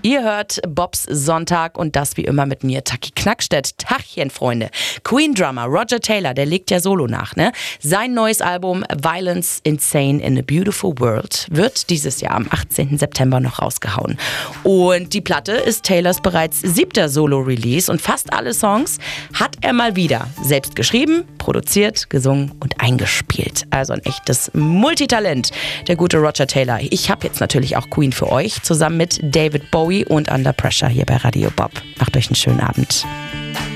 Ihr hört Bobs Sonntag und das wie immer mit mir, Taki Knackstedt. Tachchen, Freunde. Queen-Drummer Roger Taylor, der legt ja Solo nach, ne? Sein neues Album Violence Insane in a Beautiful World wird dieses Jahr am 18. September noch rausgehauen. Und die Platte ist Taylors bereits 7. Solo-Release und fast alle Songs hat er mal wieder selbst geschrieben, produziert, gesungen und eingespielt. Also ein echtes Multitalent, der gute Roger Taylor. Ich habe jetzt natürlich auch Queen für euch, zusammen mit David Bowie und Under Pressure hier bei Radio Bob. Macht euch einen schönen Abend.